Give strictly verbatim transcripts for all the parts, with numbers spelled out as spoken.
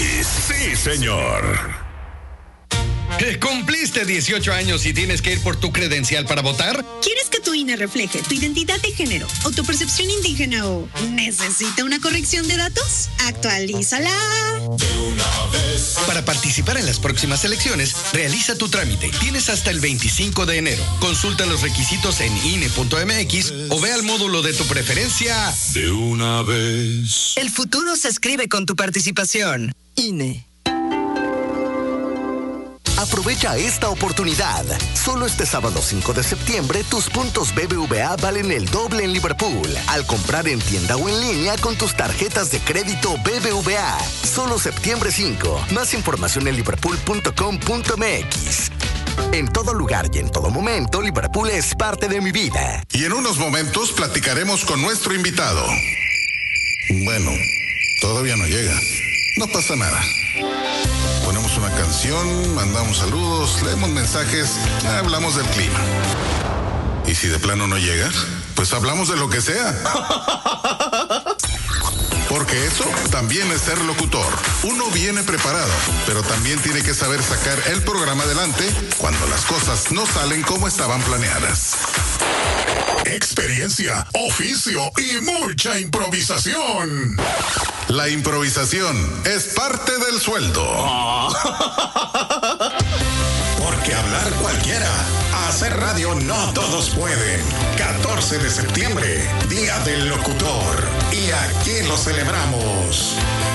X. Sí, señor. ¿Cumpliste dieciocho años y tienes que ir por tu credencial para votar? ¿Quieres que tu I N E refleje tu identidad de género o tu percepción indígena o necesita una corrección de datos? ¡Actualízala! Para participar en las próximas elecciones, realiza tu trámite. Tienes hasta el veinticinco de enero. Consulta los requisitos en I N E punto M X o ve al módulo de tu preferencia. De una vez. El futuro se escribe con tu participación. I N E. Aprovecha esta oportunidad. Solo este sábado cinco de septiembre, tus puntos B B V A valen el doble en Liverpool. Al comprar en tienda o en línea con tus tarjetas de crédito B B V A. Solo septiembre cinco. Más información en liverpool punto com punto M X. En todo lugar y en todo momento, Liverpool es parte de mi vida. Y en unos momentos platicaremos con nuestro invitado. Bueno, todavía no llega. No pasa nada. Ponemos una canción, mandamos saludos, leemos mensajes, hablamos del clima. Y si de plano no llega, pues hablamos de lo que sea. Porque eso también es ser locutor. Uno viene preparado, pero también tiene que saber sacar el programa adelante cuando las cosas no salen como estaban planeadas. Experiencia, oficio y mucha improvisación. La improvisación es parte del sueldo. Porque hablar cualquiera, hacer radio no todos pueden. catorce de septiembre, Día del Locutor. Y aquí lo celebramos.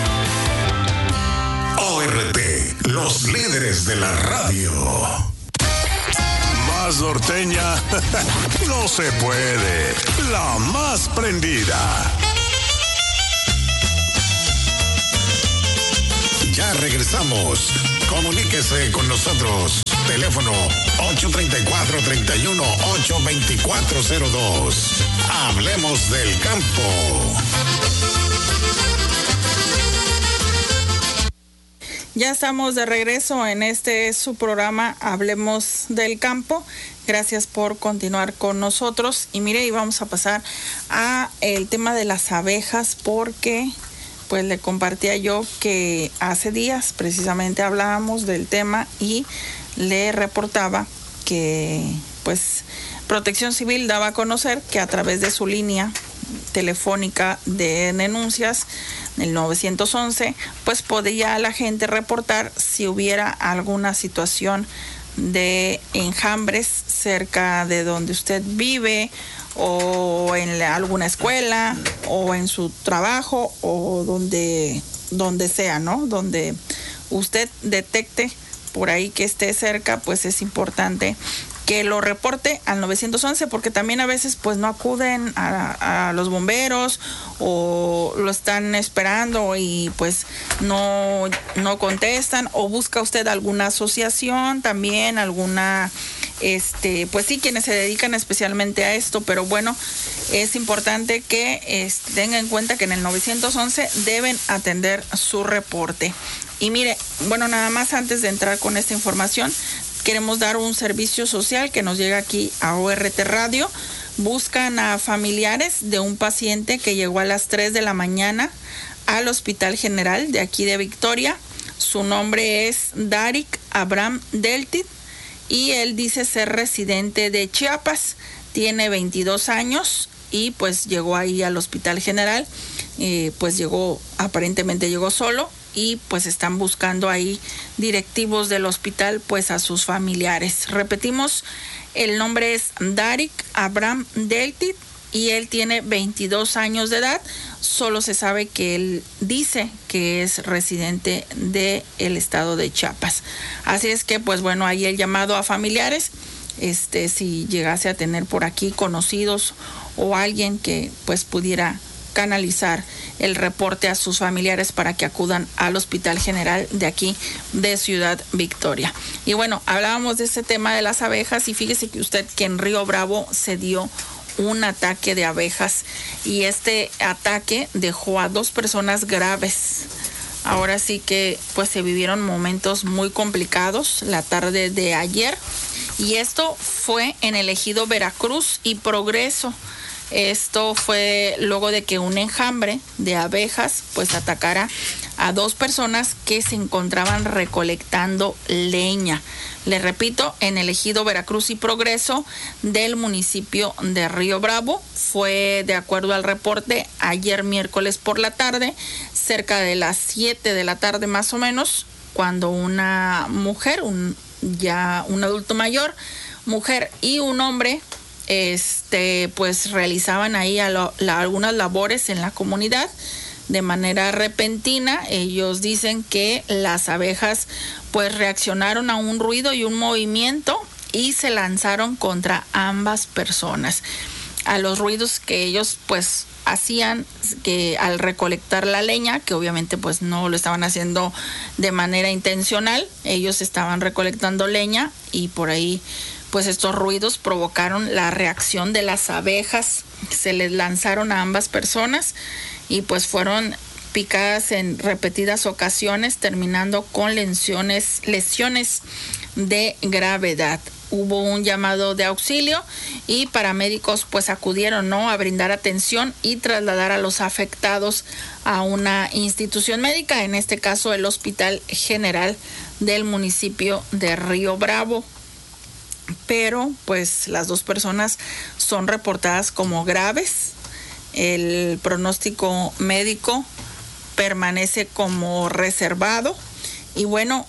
O R T, los líderes de la radio. Más norteña, no se puede. La más prendida. Ya regresamos. Comuníquese con nosotros. Teléfono ocho tres cuatro, tres uno, ocho dos cuatro cero dos. Hablemos del campo. Ya estamos de regreso en este su programa Hablemos del Campo. Gracias por continuar con nosotros. Y mire, y vamos a pasar a el tema de las abejas, porque pues le compartía yo que hace días precisamente hablábamos del tema y le reportaba que pues Protección Civil daba a conocer que a través de su línea telefónica de denuncias, el nueve once, pues podía la gente reportar si hubiera alguna situación de enjambres cerca de donde usted vive, o en la, alguna escuela, o en su trabajo, o donde, donde sea, ¿no? Donde usted detecte por ahí que esté cerca, pues es importante que lo reporte al nueve once, porque también a veces pues no acuden a, a los bomberos o lo están esperando y pues no, no contestan, o busca usted alguna asociación también, alguna, este, pues sí, quienes se dedican especialmente a esto, pero bueno, es importante que es, tenga en cuenta que en el nueve once deben atender su reporte. Y mire, bueno, nada más antes de entrar con esta información, queremos dar un servicio social que nos llega aquí a O R T Radio. Buscan a familiares de un paciente que llegó a las tres de la mañana al Hospital General de aquí de Victoria. Su nombre es Darik Abraham Deltit y él dice ser residente de Chiapas. Tiene veintidós años y pues llegó ahí al Hospital General. Eh, pues llegó, aparentemente llegó solo. Y pues están buscando ahí directivos del hospital pues a sus familiares. Repetimos, el nombre es Darik Abraham Deltit y él tiene veintidós años de edad. Solo se sabe que él dice que es residente del estado de Chiapas. Así es que pues bueno, ahí el llamado a familiares, este, si llegase a tener por aquí conocidos o alguien que pues pudiera canalizar el reporte a sus familiares para que acudan al Hospital General de aquí de Ciudad Victoria. Y bueno, hablábamos de ese tema de las abejas y fíjese que usted que en Río Bravo se dio un ataque de abejas y este ataque dejó a dos personas graves. Ahora sí que pues se vivieron momentos muy complicados la tarde de ayer y esto fue en el ejido Veracruz y Progreso. Esto fue luego de que un enjambre de abejas pues atacara a dos personas que se encontraban recolectando leña. Les repito, en el ejido Veracruz y Progreso del municipio de Río Bravo. Fue de acuerdo al reporte ayer miércoles por la tarde, cerca de las siete de la tarde más o menos, cuando una mujer, un, ya un adulto mayor, mujer y un hombre, este, pues realizaban ahí a lo, la, algunas labores en la comunidad. De manera repentina, ellos dicen que las abejas pues reaccionaron a un ruido y un movimiento y se lanzaron contra ambas personas. A los ruidos que ellos pues hacían que al recolectar la leña, que obviamente pues no lo estaban haciendo de manera intencional, ellos estaban recolectando leña y por ahí pues estos ruidos provocaron la reacción de las abejas, se les lanzaron a ambas personas y pues fueron picadas en repetidas ocasiones, terminando con lesiones, lesiones de gravedad. Hubo un llamado de auxilio y paramédicos pues acudieron, ¿no?, a brindar atención y trasladar a los afectados a una institución médica, en este caso el Hospital General del municipio de Río Bravo. Pero pues las dos personas son reportadas como graves. El pronóstico médico permanece como reservado y bueno,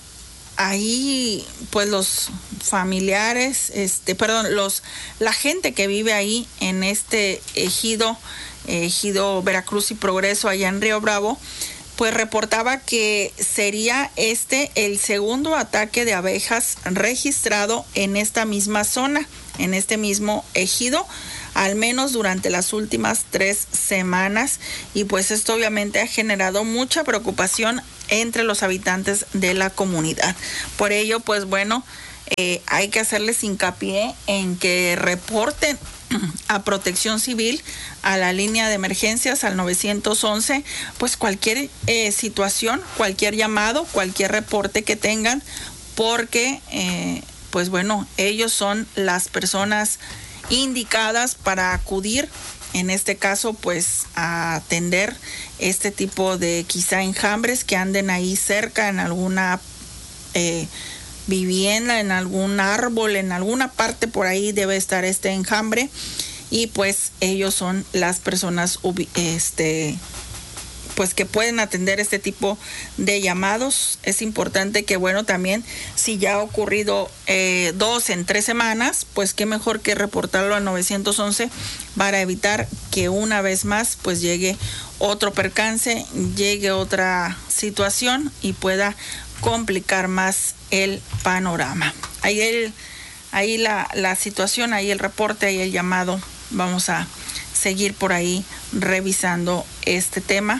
ahí pues los familiares, este, perdón, los la gente que vive ahí en este ejido, ejido Veracruz y Progreso allá en Río Bravo, pues reportaba que sería este el segundo ataque de abejas registrado en esta misma zona, en este mismo ejido, al menos durante las últimas tres semanas, y pues esto obviamente ha generado mucha preocupación entre los habitantes de la comunidad. Por ello, pues bueno, eh, hay que hacerles hincapié en que reporten a Protección Civil, a la línea de emergencias, al nueve once, pues cualquier eh, situación, cualquier llamado, cualquier reporte que tengan, porque eh, pues bueno, ellos son las personas indicadas para acudir, en este caso pues a atender este tipo de quizá enjambres que anden ahí cerca en alguna eh, vivienda, en algún árbol, en alguna parte por ahí debe estar este enjambre, y pues ellos son las personas este pues que pueden atender este tipo de llamados. Es importante que bueno, también si ya ha ocurrido eh, dos en tres semanas, pues qué mejor que reportarlo al nueve once para evitar que una vez más pues llegue otro percance, llegue otra situación y pueda complicar más el panorama. Ahí, el, ahí la, la situación, ahí el reporte, ahí el llamado. Vamos a seguir por ahí revisando este tema.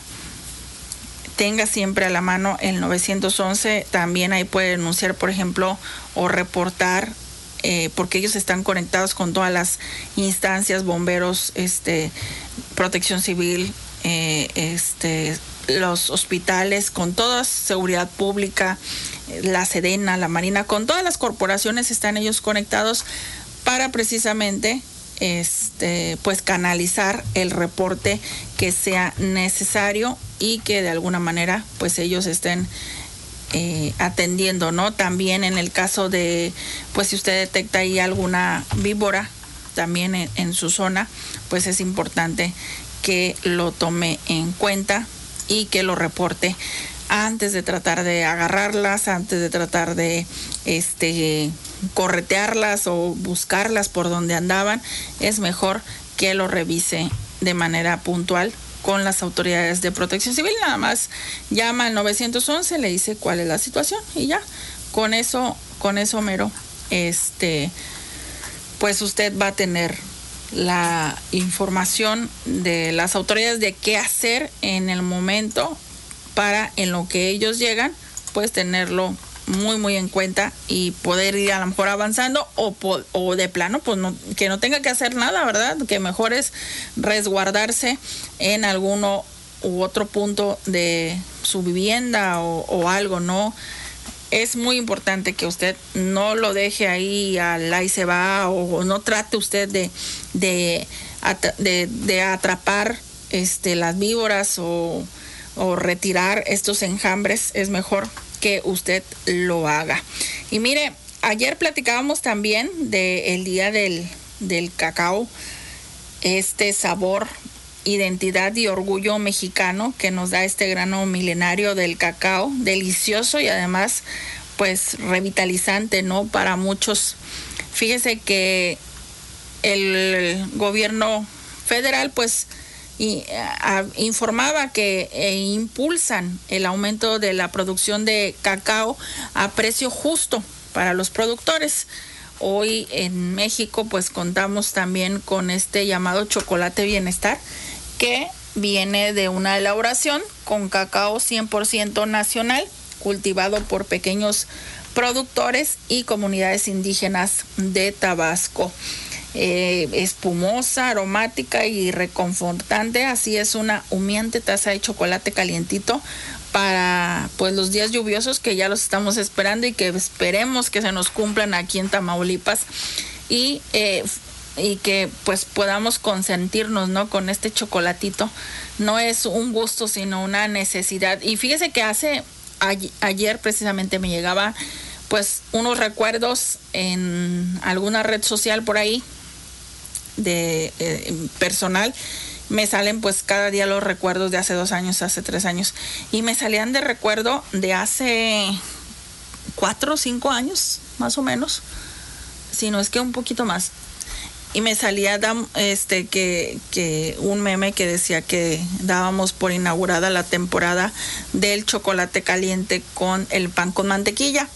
Tenga siempre a la mano el nueve once, también ahí puede denunciar, por ejemplo, o reportar, eh, porque ellos están conectados con todas las instancias, bomberos, este, Protección Civil, eh, este, los hospitales, con toda seguridad pública, la Sedena, la Marina, con todas las corporaciones están ellos conectados para precisamente este pues canalizar el reporte que sea necesario y que de alguna manera pues ellos estén eh, atendiendo, ¿no? También en el caso de pues si usted detecta ahí alguna víbora también en, en su zona, pues es importante que lo tome en cuenta y que lo reporte antes de tratar de agarrarlas, antes de tratar de este corretearlas o buscarlas por donde andaban. Es mejor que lo revise de manera puntual con las autoridades de Protección Civil. Nada más llama al nueve once, le dice cuál es la situación y ya, con eso, con eso mero, este, pues usted va a tener la información de las autoridades de qué hacer en el momento para en lo que ellos llegan, pues tenerlo muy muy en cuenta y poder ir a lo mejor avanzando o, o de plano pues no, que no tenga que hacer nada, ¿verdad? Que mejor es resguardarse en alguno u otro punto de su vivienda o, o algo, ¿no? es muy importante que usted no lo deje ahí al ahí se va, o, o no trate usted de, de, de, de atrapar este, las víboras o, o retirar estos enjambres. Es mejor que usted lo haga. Y mire, ayer platicábamos también del día del, del cacao, este sabor, identidad y orgullo mexicano que nos da este grano milenario del cacao, delicioso y además pues revitalizante, ¿no? Para muchos. Fíjese que el gobierno federal pues y, a, informaba que eh, impulsan el aumento de la producción de cacao a precio justo para los productores. Hoy en México pues contamos también con este llamado chocolate bienestar, que viene de una elaboración con cacao cien por ciento nacional, cultivado por pequeños productores y comunidades indígenas de Tabasco. Eh, espumosa, aromática y reconfortante, así es una humeante taza de chocolate calientito para pues los días lluviosos que ya los estamos esperando y que esperemos que se nos cumplan aquí en Tamaulipas, y eh, y que pues podamos consentirnos, ¿no? Con este chocolatito. No es un gusto, sino una necesidad. Y fíjese que hace a- ayer precisamente me llegaba pues unos recuerdos en alguna red social por ahí de eh, personal. Me salen pues cada día los recuerdos de hace dos años, hace tres años, y me salían de recuerdo de hace cuatro o cinco años, más o menos, si no es que un poquito más. Y me salía este que, que un meme que decía que dábamos por inaugurada la temporada del chocolate caliente con el pan con mantequilla,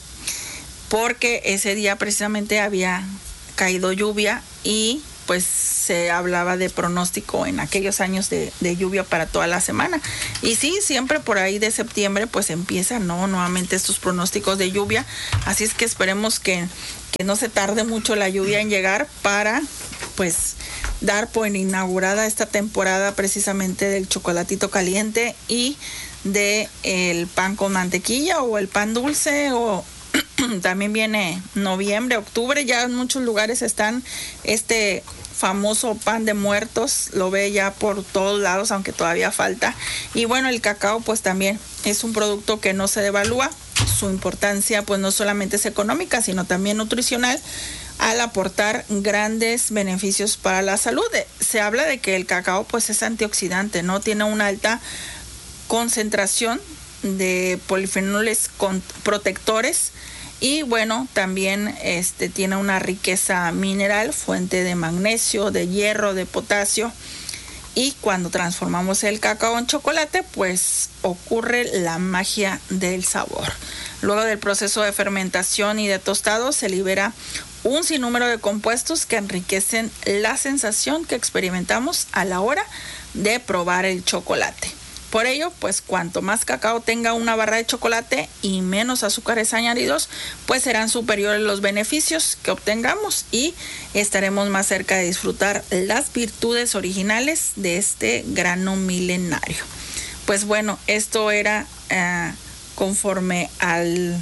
porque ese día precisamente había caído lluvia y pues se hablaba de pronóstico en aquellos años de, de lluvia para toda la semana. Y sí, siempre por ahí de septiembre pues empiezan, ¿no? Nuevamente estos pronósticos de lluvia. Así es que esperemos que, que no se tarde mucho la lluvia en llegar para pues dar por inaugurada esta temporada precisamente del chocolatito caliente y de el pan con mantequilla o el pan dulce. O también viene noviembre, octubre, ya en muchos lugares están este famoso pan de muertos, lo ve ya por todos lados, aunque todavía falta. Y bueno, el cacao pues también es un producto que no se devalúa. Su importancia pues no solamente es económica, sino también nutricional, al aportar grandes beneficios para la salud. Se habla de que el cacao pues es antioxidante, ¿no? Tiene una alta concentración de polifenoles con protectores. Y bueno, también este, tiene una riqueza mineral, fuente de magnesio, de hierro, de potasio. Y cuando transformamos el cacao en chocolate, pues ocurre la magia del sabor. Luego del proceso de fermentación y de tostado, se libera un sinnúmero de compuestos que enriquecen la sensación que experimentamos a la hora de probar el chocolate. Por ello, pues cuanto más cacao tenga una barra de chocolate y menos azúcares añadidos, pues serán superiores los beneficios que obtengamos y estaremos más cerca de disfrutar las virtudes originales de este grano milenario. Pues bueno, esto era eh, conforme al,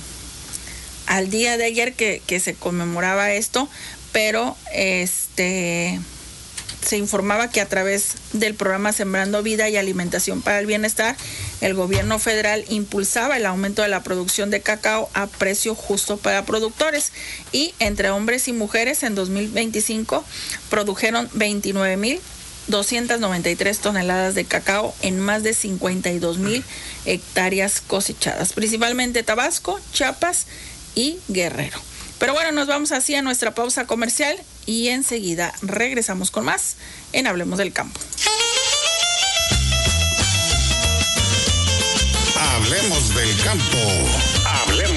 al día de ayer que, que se conmemoraba esto, pero este... se informaba que a través del programa Sembrando Vida y Alimentación para el Bienestar, el gobierno federal impulsaba el aumento de la producción de cacao a precio justo para productores, y entre hombres y mujeres en dos mil veinticinco produjeron veintinueve mil doscientas noventa y tres toneladas de cacao en más de cincuenta y dos mil hectáreas cosechadas, principalmente Tabasco, Chiapas y Guerrero. Pero bueno, nos vamos así a nuestra pausa comercial y enseguida regresamos con más en Hablemos del Campo. Hablemos del Campo. Hablemos